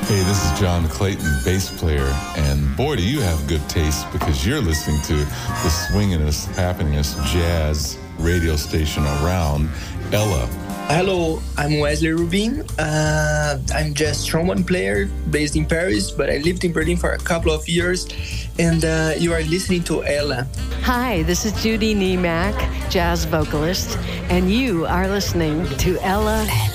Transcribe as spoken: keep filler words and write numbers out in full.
Hey, this is John Clayton, bass player, and boy, do you have good taste because you're listening to the swingin'est, happeningest jazz radio station around, Ella. Hello, I'm Wesley Rubin. Uh, I'm jazz trombone player based in Paris, but I lived in Berlin for a couple of years, and uh, you are listening to Ella. Hi, this is Judy Niemak, jazz vocalist, and you are listening to Ella.